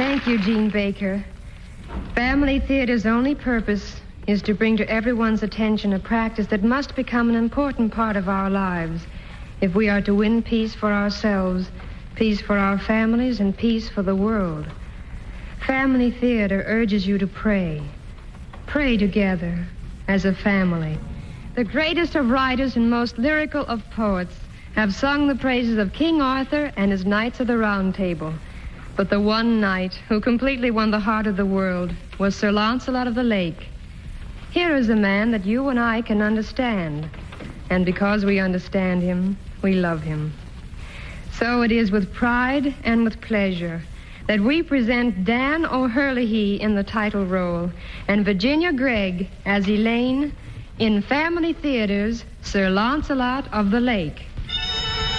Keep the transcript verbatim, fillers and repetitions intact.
Thank you, Jean Baker. Family theater's only purpose is to bring to everyone's attention a practice that must become an important part of our lives if we are to win peace for ourselves, peace for our families, and peace for the world. Family theater urges you to pray. Pray together as a family. The greatest of writers and most lyrical of poets have sung the praises of King Arthur and his Knights of the Round Table. But the one knight who completely won the heart of the world was Sir Launcelot of the Lake. Here is a man that you and I can understand. And because we understand him, we love him. So it is with pride and with pleasure that we present Dan O'Herlihy in the title role and Virginia Gregg as Elaine in Family Theater's Sir Launcelot of the Lake.